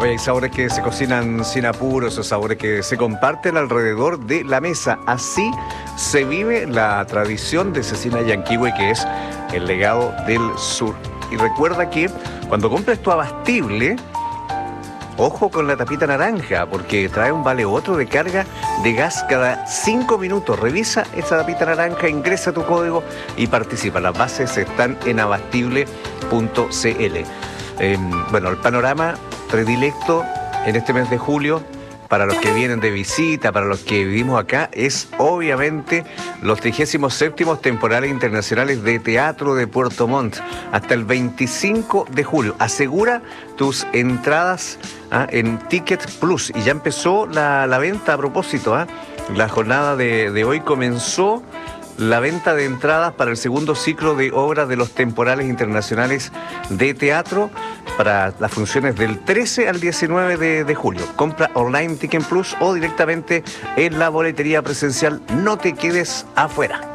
Oye, hay sabores que se cocinan sin apuros, esos sabores que se comparten alrededor de la mesa. Así se vive la tradición de Cecina Llanquihue, que es el legado del sur. Y recuerda que cuando compres tu abastible, ojo con la tapita naranja, porque trae un vale otro de carga de gas cada 5 minutos. Revisa esa tapita naranja, ingresa tu código y participa. Las bases están en abastible.cl. Bueno, el panorama predilecto en este mes de julio para los que vienen de visita, para los que vivimos acá, es obviamente los 37º temporales internacionales de teatro de Puerto Montt, hasta el 25 de julio. Asegura tus entradas en Ticket Plus. Y ya empezó la venta a propósito. La jornada de hoy comenzó la venta de entradas para el segundo ciclo de obras de los temporales internacionales de teatro para las funciones del 13 al 19 de julio. Compra online Ticket Plus o directamente en la boletería presencial. No te quedes afuera.